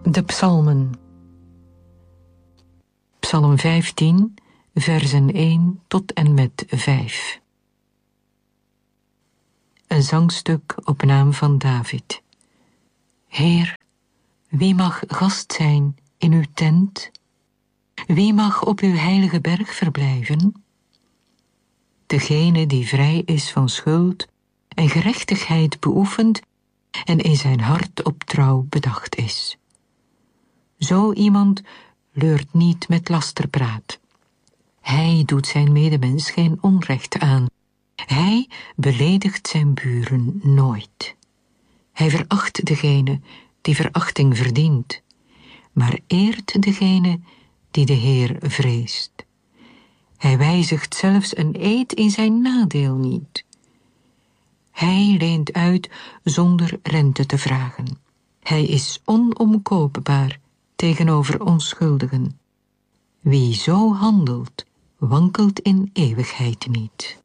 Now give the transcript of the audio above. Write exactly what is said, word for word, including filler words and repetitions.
De psalmen. Psalm vijftien, versen één tot en met vijf. Een zangstuk op naam van David. Heer, wie mag gast zijn in uw tent? Wie mag op uw heilige berg verblijven? Degene die vrij is van schuld en gerechtigheid beoefent en in zijn hart op trouw bedacht is. Zo iemand leurt niet met lasterpraat. Hij doet zijn medemens geen onrecht aan. Hij beledigt zijn buren nooit. Hij veracht degene die verachting verdient, maar eert degene die de Heer vreest. Hij wijzigt zelfs een eed in zijn nadeel niet. Hij leent uit zonder rente te vragen. Hij is onomkoopbaar tegenover onschuldigen. Wie zo handelt, wankelt in eeuwigheid niet.